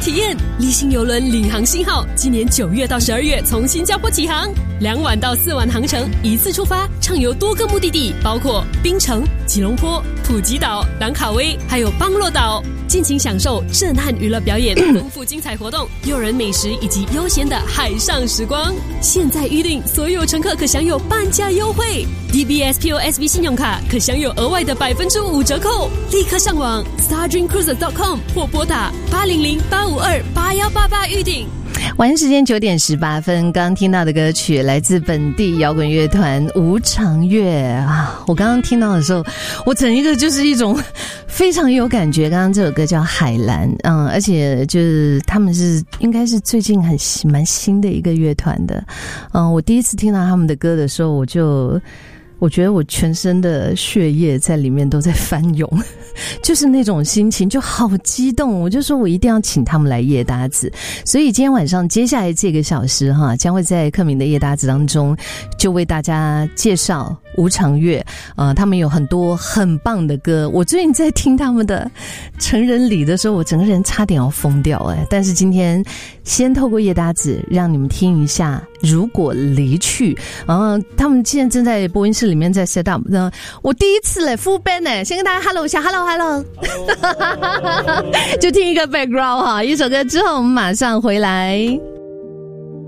体验。立新邮轮领航星号今年9月到12月从新加坡起航，2晚到4晚航程，一次出发，畅游多个目的地，包括槟城、吉隆坡、普吉岛、兰卡威，还有邦洛岛。尽情享受震撼娱乐表演、丰富精彩活动、诱人美食以及悠闲的海上时光。现在预订，所有乘客可享有半价优惠。DBS POSB 信用卡可享有额外的5%折扣。立刻上网 stardreamcruises.com 或拨打800-852-8188预订。 晚上时间9点18分，刚刚听到的歌曲来自本地摇滚乐团无常乐啊！我刚刚听到的时候，我整一个就是一种非常有感觉。刚刚这首歌叫海蓝，而且就是他们是应该是最近蛮新的一个乐团的。我第一次听到他们的歌的时候，我觉得我全身的血液在里面都在翻涌，就是那种心情就好激动，我就说我一定要请他们来夜搭子。所以今天晚上接下来这个小时将会在克明的夜搭子当中就为大家介绍无常乐，他们有很多很棒的歌。我最近在听他们的成人礼的时候，我整个人差点要疯掉但是今天先透过夜搭子让你们听一下如果离去，他们现在正在播音室里面在 set up， 我第一次full band先跟大家 hello 一下 hello 就听一个 background 一首歌之后我们马上回来。